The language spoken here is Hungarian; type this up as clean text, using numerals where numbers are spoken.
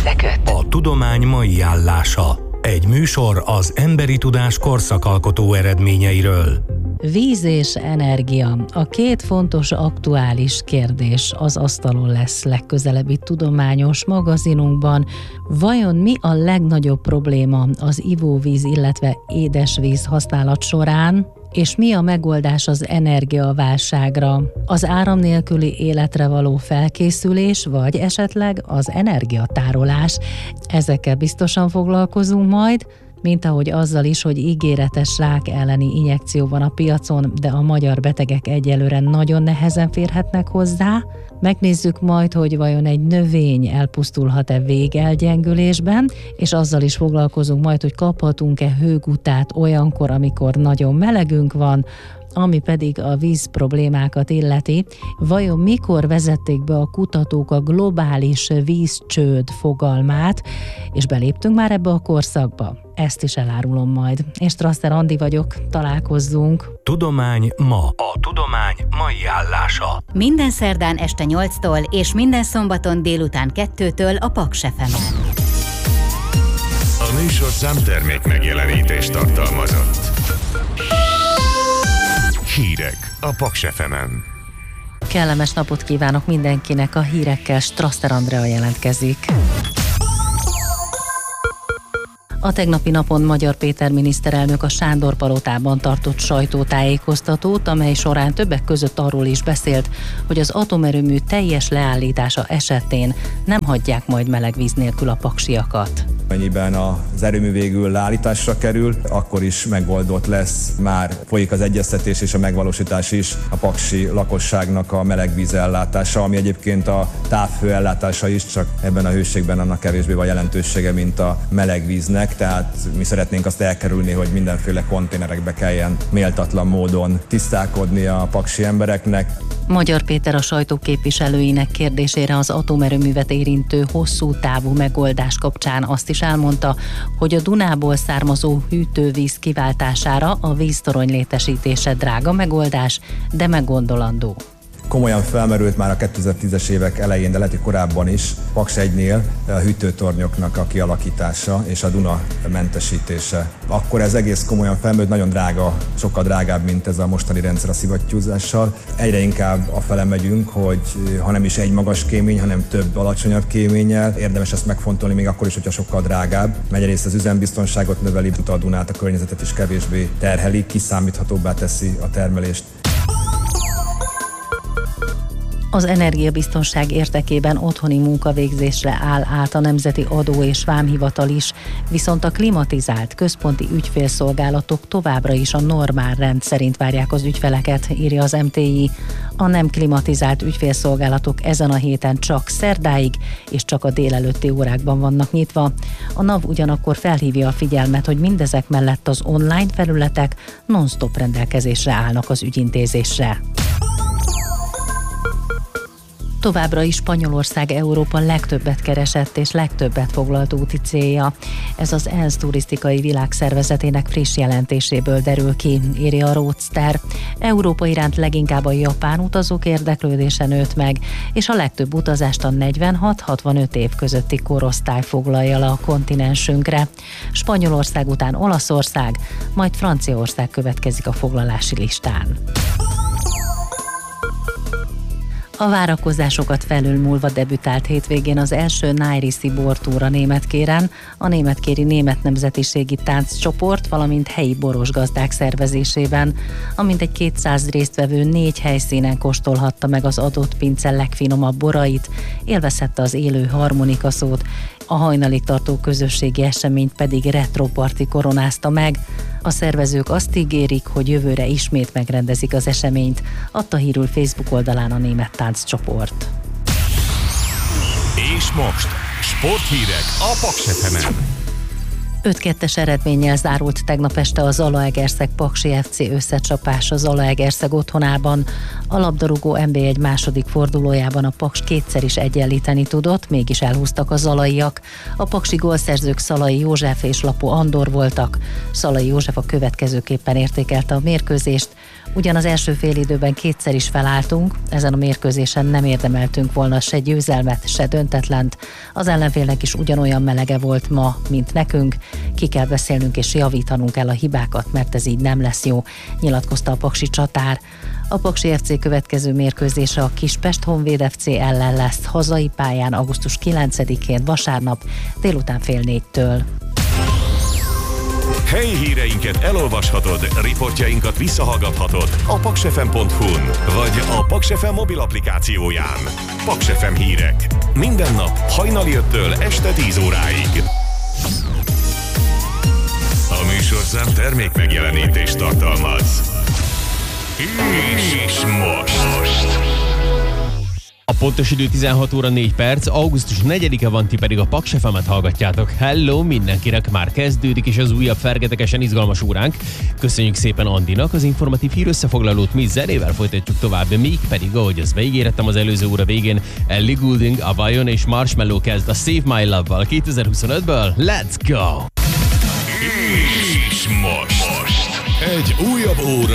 összeköt. A tudomány mai állása. Egy műsor az emberi tudás korszakalkotó eredményeiről. Víz és energia. A két fontos aktuális kérdés az asztalon lesz legközelebbi tudományos magazinunkban. Vajon mi a legnagyobb probléma az ivóvíz, illetve édesvíz használat során? És mi a megoldás az energiaválságra? Az áram nélküli életre való felkészülés, vagy esetleg az energiatárolás? Ezekkel biztosan foglalkozunk majd, mint ahogy azzal is, hogy ígéretes rák elleni injekció van a piacon, de a magyar betegek egyelőre nagyon nehezen férhetnek hozzá. Megnézzük majd, hogy vajon egy növény elpusztulhat-e végelgyengülésben, és azzal is foglalkozunk majd, hogy kaphatunk-e hőgutát olyankor, amikor nagyon melegünk van, ami pedig a víz problémákat illeti. Vajon mikor vezették be a kutatók a globális vízcsőd fogalmát, és beléptünk már ebbe a korszakba? Ezt is elárulom majd. És Strasser Andi vagyok, találkozzunk. Tudomány ma. A tudomány mai állása. Minden szerdán este 8-tól és minden szombaton délután 2-től a Paks FM-en. A műsor számtermék megjelenítést tartalmazott. Hírek a Paks FM-en. Kellemes napot kívánok mindenkinek, a hírekkel Strasser Andrea jelentkezik. A tegnapi napon Magyar Péter miniszterelnök a Sándor-palotában tartott sajtótájékoztatót, amely során többek között arról is beszélt, hogy az atomerőmű teljes leállítása esetén nem hagyják majd meleg víz nélkül a paksiakat. Mennyiben az erőmű végül leállításra kerül, akkor is megoldott lesz, már folyik az egyeztetés és a megvalósítás is a paksi lakosságnak a melegvíz ellátása, ami egyébként a távhő ellátása is, csak ebben a hőségben annak kevésbé van jelentősége, mint a melegvíznek, tehát mi szeretnénk azt elkerülni, hogy mindenféle konténerekbe kelljen méltatlan módon tisztálkodni a paksi embereknek. Magyar Péter a sajtó képviselőinek kérdésére az atomerőművet érintő hosszú távú megoldás kapcsán azt is elmondta, hogy a Dunából származó hűtővíz kiváltására a víztorony létesítése drága megoldás, de meggondolandó. Komolyan felmerült már a 2010-es évek elején, de lehet, hogy korábban is Paks 1-nél a hűtőtornyoknak a kialakítása és a Duna mentesítése. Akkor ez egész komolyan felmerült, nagyon drága, sokkal drágább, mint ez a mostani rendszer a szivattyúzással. Egyre inkább afele megyünk, hogy ha nem is egy magas kémény, hanem több alacsonyabb kéménnyel. Érdemes ezt megfontolni, még akkor is, hogyha sokkal drágább. Egyrészt az üzembiztonságot növeli, a Dunát, a környezetet is kevésbé terheli, kiszámíthatóbbá teszi a termelést. Az energiabiztonság érdekében otthoni munkavégzésre áll át a Nemzeti Adó- és Vámhivatal is, viszont a klimatizált központi ügyfélszolgálatok továbbra is a normál rend szerint várják az ügyfeleket, írja az MTI. A nem klimatizált ügyfélszolgálatok ezen a héten csak szerdáig és csak a délelőtti órákban vannak nyitva. A NAV ugyanakkor felhívja a figyelmet, hogy mindezek mellett az online felületek non-stop rendelkezésre állnak az ügyintézésre. Továbbra is Spanyolország Európa legtöbbet keresett és legtöbbet foglalt úti célja. Ez az ENSZ turisztikai világszervezetének friss jelentéséből derül ki, írja a Roadster. Európa iránt leginkább a japán utazók érdeklődése nőtt meg, és a legtöbb utazást a 46-65 év közötti korosztály foglalja le a kontinensünkre. Spanyolország után Olaszország, majd Franciaország következik a foglalási listán. A várakozásokat felülmúlva debütált hétvégén az első Nájriszi bortúra Németkéren, a németkéri német nemzetiségi tánccsoport, valamint helyi borosgazdák szervezésében. Amint egy 200 résztvevő 4 helyszínen kóstolhatta meg az adott pince legfinomabb borait, élvezhette az élő harmonikaszót, a hajnalig tartó közösségi eseményt pedig retroparti koronázta meg. A szervezők azt ígérik, hogy jövőre ismét megrendezik az eseményt, adta hírül Facebook oldalán a német tánccsoport. És most sporthírek a Paks FM-en. 5-2-es eredménnyel zárult tegnap este a Zalaegerszeg-Paksi FC összecsapás a Zalaegerszeg otthonában. A labdarúgó NB1 második fordulójában a Paks kétszer is egyenlíteni tudott, mégis elhúztak a zalaiak. A paksi gólszerzők Szalai József és Lapó Andor voltak. Szalai József a következőképpen értékelte a mérkőzést: Ugyan az első félidőben kétszer is felálltunk, ezen a mérkőzésen nem érdemeltünk volna se győzelmet, se döntetlent. Az ellenfélnek is ugyanolyan melege volt ma, mint nekünk. Ki kell beszélnünk és javítanunk el a hibákat, mert ez így nem lesz jó, nyilatkozta a paksi csatár. A Paksi FC következő mérkőzése a Kispest Honvéd FC ellen lesz, hazai pályán augusztus 9-én vasárnap délután 3:30-től. Helyi híreinket elolvashatod, riportjainkat visszahallgathatod a paksfm.hu-n vagy a Paks FM mobil applikációján. Paks FM hírek. Minden nap hajnali 5-től este 10 óráig. A műsorszám termék megjelenítést tartalmaz. És most. A pontos idő 16 óra 4 perc, augusztus 4-e van, ti pedig a Paks FM-et hallgatjátok. Hello mindenkinek, már kezdődik is az újabb fergetegesen izgalmas óránk. Köszönjük szépen Andinak, az informatív hír összefoglalót mi zenével folytatjuk tovább, még pedig, ahogy ezt beígérettem az előző óra végén, Ellie Goulding, Avayon és Marshmello kezd a Save My Love-val 2025-ből. Let's go! És most egy újabb óra